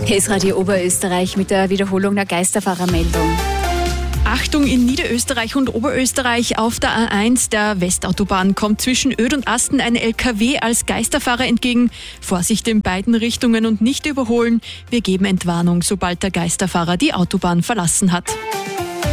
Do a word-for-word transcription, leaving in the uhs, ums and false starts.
Hiesradio Oberösterreich mit der Wiederholung der Geisterfahrermeldung. Achtung in Niederösterreich und Oberösterreich auf der A eins der Westautobahn kommt zwischen Öd und Asten ein L K W als Geisterfahrer entgegen. Vorsicht in beiden Richtungen und nicht überholen. Wir geben Entwarnung, sobald der Geisterfahrer die Autobahn verlassen hat.